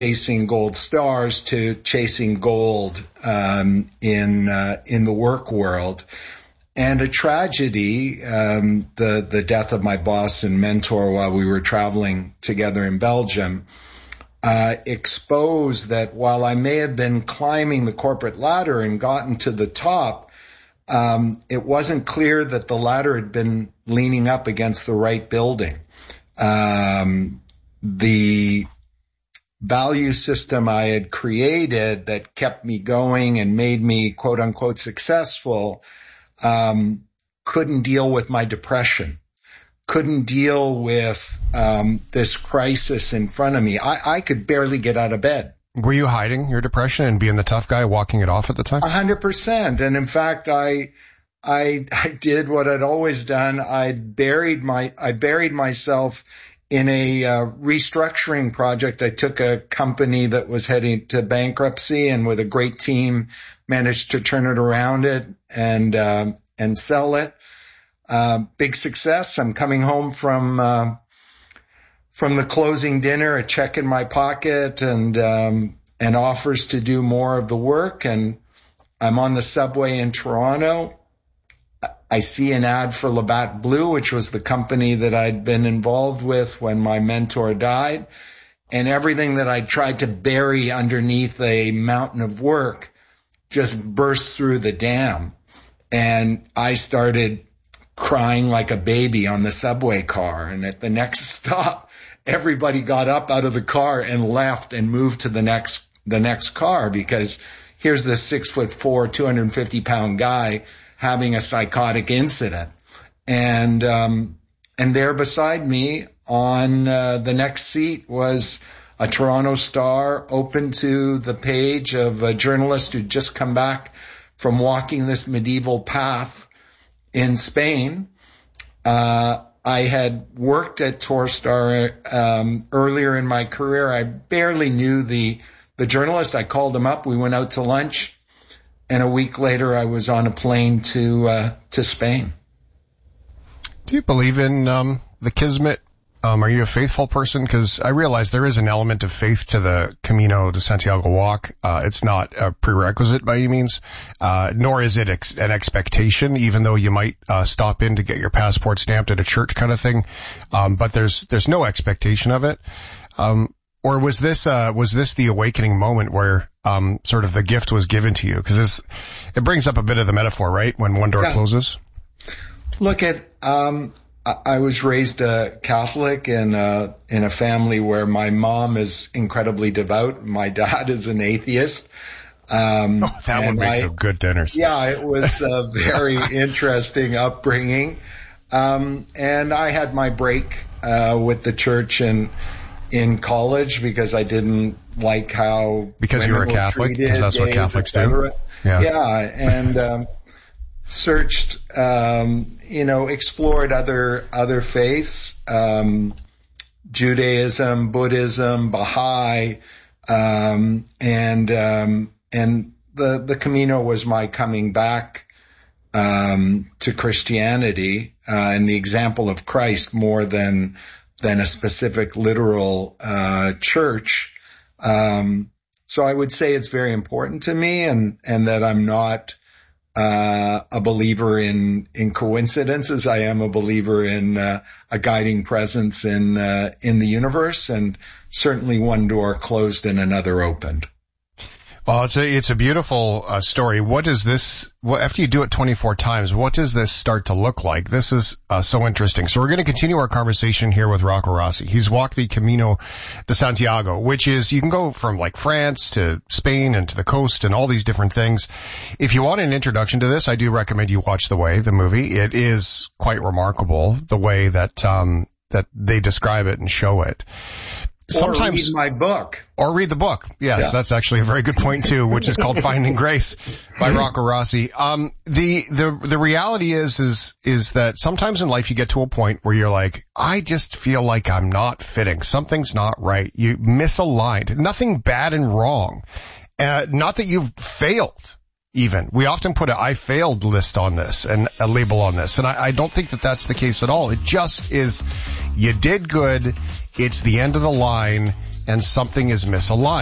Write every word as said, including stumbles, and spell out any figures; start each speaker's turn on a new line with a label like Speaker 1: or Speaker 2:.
Speaker 1: chasing gold stars to chasing gold um, in uh, in the work world. And a tragedy, um, the the death of my boss and mentor while we were traveling together in Belgium, uh, exposed that while I may have been climbing the corporate ladder and gotten to the top, um, it wasn't clear that the ladder had been leaning up against the right building. Um, the value system I had created that kept me going and made me quote unquote successful, um, couldn't deal with my depression, couldn't deal with, um, this crisis in front of me. I, I could barely get out of bed.
Speaker 2: Were you hiding your depression and being the tough guy, walking it off at the time?
Speaker 1: A hundred percent. And in fact, I, I, I did what I'd always done. I buried my, I buried myself in a uh, restructuring project. I took a company that was heading to bankruptcy and with a great team managed to turn it around it and, uh, and sell it. Uh, big success. I'm coming home from, uh, from the closing dinner, a check in my pocket and, um, and offers to do more of the work. And I'm on the subway in Toronto. I see an ad for Labatt Blue, which was the company that I'd been involved with when my mentor died. And everything that I tried to bury underneath a mountain of work just burst through the dam. And I started crying like a baby on the subway car. And at the next stop, everybody got up out of the car and left and moved to the next, the next car, because here's this six foot four, two hundred fifty pound guy having a psychotic incident. And, um, and there beside me on, uh, the next seat was a Toronto Star, open to the page of a journalist who'd just come back from walking this medieval path in Spain. Uh, I had worked at Torstar, um, earlier in my career. I barely knew the, the journalist. I called him up. We went out to lunch. And a week later, I was on a plane to uh, to Spain.
Speaker 2: Do you believe in um, the Kismet? Um, are you a faithful person? Because I realize there is an element of faith to the Camino de Santiago walk. Uh, it's not a prerequisite by any means, uh, nor is it ex- an expectation, even though you might uh, stop in to get your passport stamped at a church kind of thing. Um, but there's there's no expectation of it. Um, or was this uh, was this the awakening moment where um, sort of the gift was given to you? Because this it brings up a bit of the metaphor, right? When one door yeah. closes.
Speaker 1: Look at. Um I was raised a Catholic in a, in a family where my mom is incredibly devout. My dad is an atheist. Um,
Speaker 2: oh, that one makes I, some good dinners.
Speaker 1: Yeah, it was a very interesting upbringing. Um, and I had my break, uh, with the church in, in college because I didn't like how.
Speaker 2: Because you were a Catholic? Because that's what Catholics do.
Speaker 1: Yeah. Yeah. And, um, searched, um, you know, explored other, other faiths, um, Judaism, Buddhism, Baha'i, um, and, um, and the, the Camino was my coming back, um, to Christianity, uh, and the example of Christ more than, than a specific literal, uh, church. Um, so I would say it's very important to me and, and that I'm not, Uh, a believer in, in coincidences. I am a believer in, uh, a guiding presence in, uh, in the universe, and certainly one door closed and another opened.
Speaker 2: Well, it's a, it's a beautiful uh, story. What does this, what, after you do it twenty-four times, what does this start to look like? This is uh, so interesting. So we're going to continue our conversation here with Rocco Rossi. He's walked the Camino de Santiago, which is, you can go from like France to Spain and to the coast and all these different things. If you want an introduction to this, I do recommend you watch The Way, the movie. It is quite remarkable, the way that, um, that they describe it and show it. Sometimes,
Speaker 1: or read my book.
Speaker 2: Or read the book. Yes, yeah. That's actually a very good point too, which is called Finding Grace by Rocco Rossi. Um, the, the, the reality is, is, is that sometimes in life you get to a point where you're like, I just feel like I'm not fitting. Something's not right. You misaligned. Nothing bad and wrong. Uh, not that you've failed. Even. We often put a I failed list on this and a label on this. And I, I don't think that that's the case at all. It just is, you did good. It's the end of the line. and something is misaligned.